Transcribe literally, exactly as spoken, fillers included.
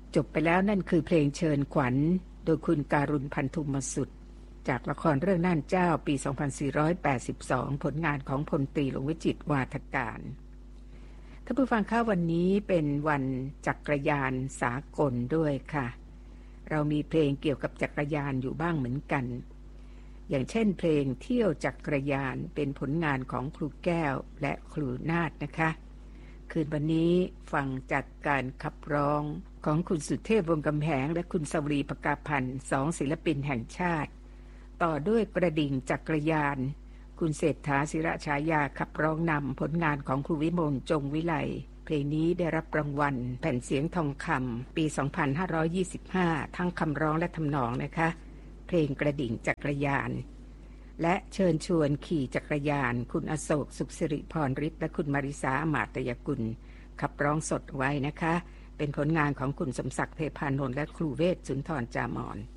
จบไปแล้วนั่นคือเพลงเชิญขวัญโดยคุณการุณพันธุมสุดจากละครเรื่องน่านเจ้าปีสองพันสี่ร้อยแปดสิบสองผลงานของพลตรีหลวงวิจิตรวาทการท่านผู้ฟังคะวันนี้เป็นวันจักรยานสากลด้วยค่ะเรามีเพลงเกี่ยวกับจักรยานอยู่บ้างเหมือนกันอย่างเช่นเพลงเที่ยวจักรยานเป็นผลงานของครูแก้วและครูนาฏนะคะคืนวันนี้ฟังจากการขับร้องของคุณสุเทพวงศ์กำแหงและคุณสวรีภกาพันธ์สองศิลปินแห่งชาติต่อด้วยกระดิ่งจักรยานคุณเศรษฐาศิระฉายาขับร้องนำผลงานของครูวิมลจงวิไลเพลงนี้ได้รับรางวัลแผ่นเสียงทองคำปีสองพันห้าร้อยยี่สิบห้าทั้งคำร้องและทำนองนะคะเพลงกระดิ่งจักรยานและเชิญชวนขี่จักรยานคุณอโศกสุขสิริพรฤทธิ์และคุณมาริสาอมาตยกุลขับร้องสดไว้นะคะเป็นผลงานของคุณสมศักดิ์เทพานนท์และครูเวชสุนทรจามอน